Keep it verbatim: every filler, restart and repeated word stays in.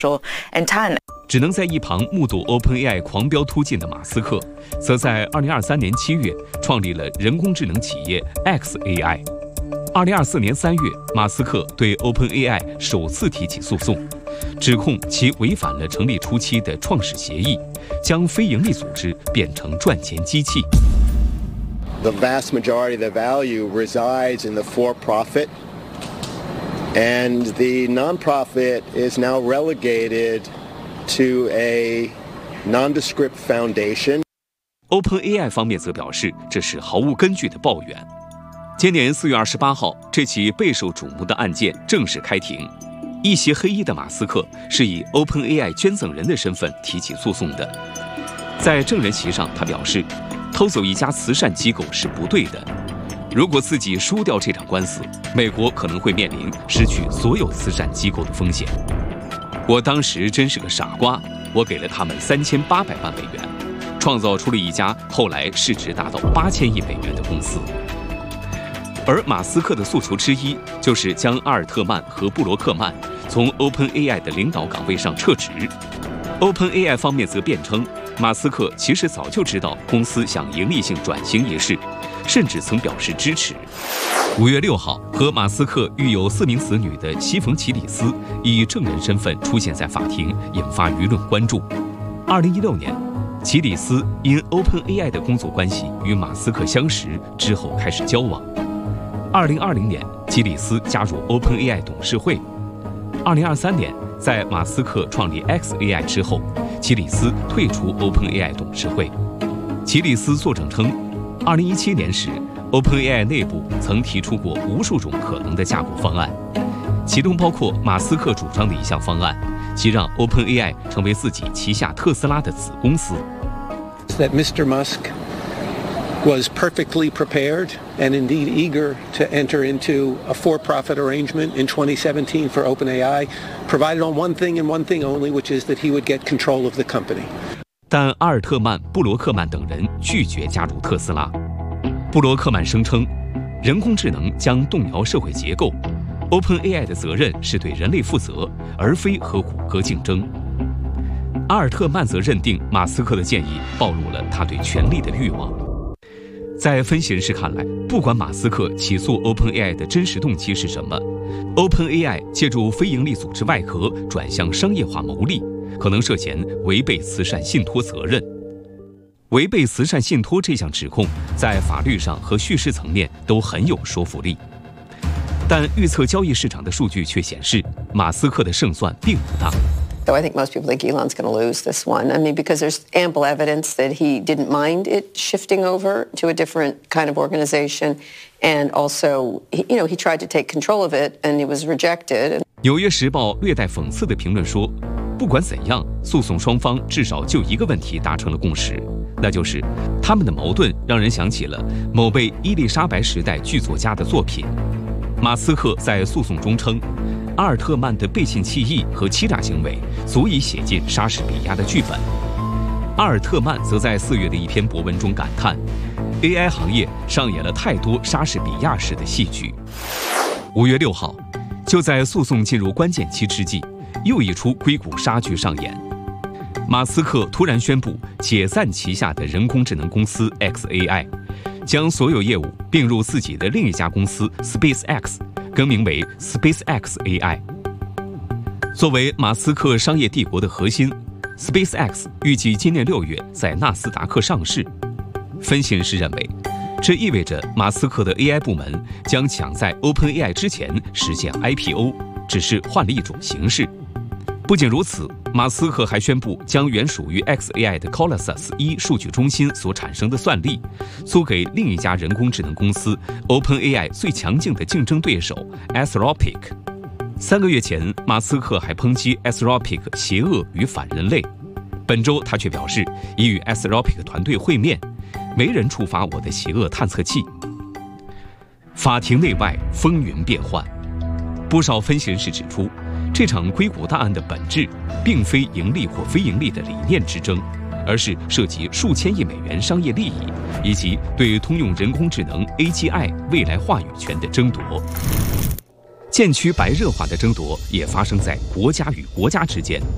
and ton。 只能在一旁目睹 OpenAI 狂飙突进的马斯克，则在二零二三年七月创立了人工智能企业 X A I。二零二四年三月，马斯克对 OpenAI 首次提起诉讼，指控其违反了成立初期的创始协议，将非营利组织变成赚钱机器。 The vast majority of the value resides in the for-profit, and the nonprofit is now relegated to a nondescript foundation. OpenAI 方面则表示，这是毫无根据的抱怨。今年四月二十八号，这起备受瞩目的案件正式开庭。一袭黑衣的马斯克是以 OpenAI 捐赠人的身份提起诉讼的。在证人席上，他表示，偷走一家慈善机构是不对的。如果自己输掉这场官司，美国可能会面临失去所有慈善机构的风险。我当时真是个傻瓜，我给了他们三千八百万美元，创造出了一家后来市值达到八千亿美元的公司。而马斯克的诉求之一就是将阿尔特曼和布罗克曼从 OpenAI 的领导岗位上撤职。OpenAI 方面则辩称，马斯克其实早就知道公司向盈利性转型一事，甚至曾表示支持。五月六号，和马斯克育有四名子女的西冯·齐里斯以证人身份出现在法庭，引发舆论关注。二零一六年，齐里斯因 OpenAI 的工作关系与马斯克相识，之后开始交往。二零二零年，齐里斯加入 OpenAI 董事会。二零二三年，在马斯克创立 X A I 之后，齐里斯退出 OpenAI 董事会。齐里斯作证称，二零一七年时 ，OpenAI 内部曾提出过无数种可能的架构方案，其中包括马斯克主张的一项方案，即让 OpenAI 成为自己旗下特斯拉的子公司。 That Mister Musk was perfectly prepared and indeed eager to enter into a for-profit arrangement in twenty seventeen for OpenAI, provided on one thing and one thing only, which is that he would get control of the company. 但阿尔特曼、布罗克曼等人拒绝加入特斯拉。布罗克曼声称，人工智能将动摇社会结构 ，OpenAI 的责任是对人类负责，而非和谷歌竞争。阿尔特曼则认定马斯克的建议暴露了他对权力的欲望。在分析人士看来，不管马斯克起诉 OpenAI 的真实动机是什么 ，OpenAI 借助非营利组织外壳转向商业化牟利，可能涉嫌违背慈善信托责任。违背慈善信托这项指控，在法律上和叙事层面都很有说服力。但预测交易市场的数据却显示，马斯克的胜算并不大。 So I think most people think Elon's going to lose this one. I mean, because there's ample evidence that he didn't mind it shifting over to a different kind of organization. And also, you know, he tried to take control of it and it was rejected. 纽约时报略带讽刺的评论说，不管怎样，诉讼双方至少就一个问题达成了共识，那就是他们的矛盾让人想起了某位伊丽莎白时代剧作家的作品。马斯克在诉讼中称，阿尔特曼的背信弃义和欺诈行为足以写进莎士比亚的剧本。阿尔特曼则在四月的一篇博文中感叹 ，A I 行业上演了太多莎士比亚式的戏剧。五月六号，就在诉讼进入关键期之际，又一出硅谷杀剧上演。马斯克突然宣布解散旗下的人工智能公司 X A I， 将所有业务并入自己的另一家公司 SpaceX。更名为 SpaceX A I。作为马斯克商业帝国的核心 ，SpaceX 预计今年六月在纳斯达克上市。分析人士认为，这意味着马斯克的 A I 部门将抢在 OpenAI 之前实现 I P O， 只是换了一种形式。不仅如此，马斯克还宣布将原属于 X A I 的 Colossus 一数据中心所产生的算力，租给另一家人工智能公司 OpenAI 最强劲的竞争对手 Anthropic。三个月前，马斯克还抨击 Anthropic 邪恶与反人类。本周他却表示，已与 Anthropic 团队会面，没人触发我的邪恶探测器。法庭内外风云变幻，不少分析人士指出，这场硅谷大案的本质，并非盈利或非盈利的理念之争，而是涉及数千亿美元商业利益，以及对通用人工智能 A G I 未来话语权的争夺。渐趋白热化的争夺也发生在国家与国家之间。